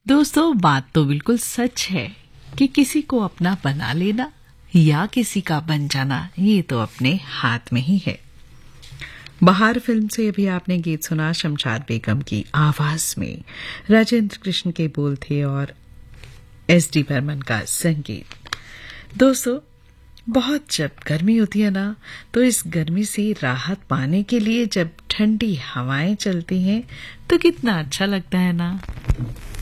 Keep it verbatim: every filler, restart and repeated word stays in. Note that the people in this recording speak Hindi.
दोस्तों, बात तो बिल्कुल सच है कि किसी को अपना बना लेना या किसी का बन जाना ये तो अपने हाथ में ही है। बहार फिल्म से अभी आपने गीत सुना शमशाद बेगम की आवाज में। राजेंद्र कृष्ण के बोल थे और एस डी बर्मन का संगीत। दोस्तों, बहुत जब गर्मी होती है ना, तो इस गर्मी से राहत पाने के लिए जब ठंडी हवाएं चलती हैं तो कितना अच्छा लगता है ना।